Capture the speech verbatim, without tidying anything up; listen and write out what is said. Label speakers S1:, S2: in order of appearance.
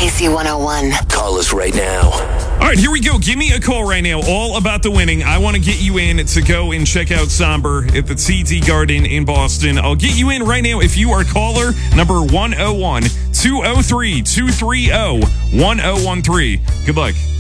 S1: K C one oh one.
S2: Call us right now.
S3: All right, here we go. Give me a call right now. All about the winning. I want to get you in to go and check out Somber at the T D Garden in Boston. I'll get you in right now if you are caller number one oh one, two oh three, two three oh, one oh one three. Good luck.